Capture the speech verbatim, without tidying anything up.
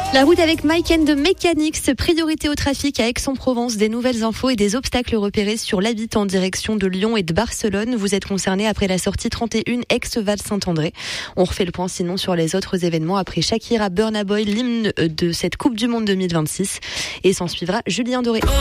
La route avec Mike and the Mechanics, priorité au trafic à Aix-en-Provence, des nouvelles infos et des obstacles repérés sur l'A huit en direction de Lyon et de Barcelone. Vous êtes concernés après la sortie trente et un Aix-Val-Saint-André. On refait le point sinon sur les autres événements après Shakira, Burna Boy, l'hymne de cette Coupe du Monde deux mille vingt-six. Et s'en suivra Julien Doré.